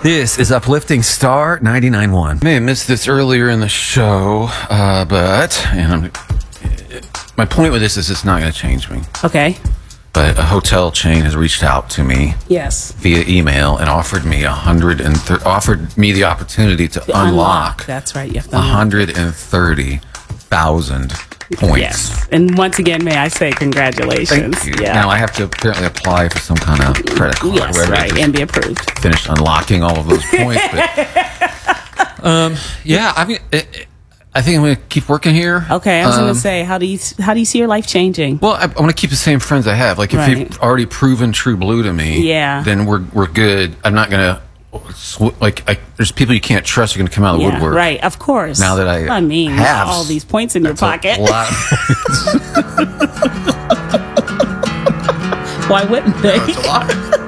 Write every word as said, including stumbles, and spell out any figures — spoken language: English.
This is Uplifting Star ninety-nine point one. May have missed this earlier in the show, uh, but and I'm, my point with this is it's not going to change me. Okay. But a hotel chain has reached out to me Yes. via email and offered me a hundred and thir- offered me the opportunity to, to unlock, unlock. That's right. You have to a hundred and thirty thousand points. Yes. And once again, may I say congratulations. Thank you. Yeah. Now I have to apparently apply for some kind of credit card. Yes, wherever right, I and be approved. finished unlocking all of those points. But, um, yeah, I mean, it, it, I think I'm going to keep working here. Okay, I was um, going to say, how do you how do you see your life changing? Well, I, I want to keep the same friends I have. Like, if Right. you've already proven true blue to me, Yeah. then we're we're good. I'm not going to sw- like. I, there's people you can't trust are going to come out of the Yeah, woodwork. right, of course. Now that I I mean, have all these points in your That's a pocket. lot of points. Why wouldn't they? That's a lot.